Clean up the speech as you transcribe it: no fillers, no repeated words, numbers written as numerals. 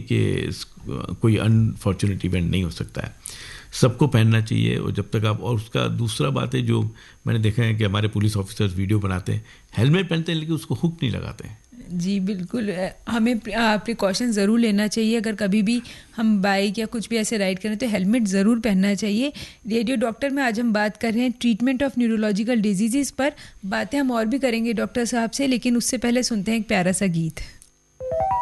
कि कोई unfortunate event नहीं हो सकता है। सबको पहनना चाहिए। और जब तक आप, और उसका दूसरा बात है जो मैंने देखा है कि हमारे पुलिस ऑफिसर्स वीडियो बनाते हैं, हेलमेट पहनते हैं लेकिन उसको हुक नहीं लगाते हैं। जी बिल्कुल, हमें प्रिकॉशन ज़रूर लेना चाहिए। अगर कभी भी हम बाइक या कुछ भी ऐसे राइड करें तो हेलमेट ज़रूर पहनना चाहिए। रेडियो डॉक्टर में आज हम बात कर रहे हैं ट्रीटमेंट ऑफ न्यूरोलॉजिकल डिजीज़ पर। बातें हम और भी करेंगे डॉक्टर साहब से, लेकिन उससे पहले सुनते हैं एक प्यारा सा गीत।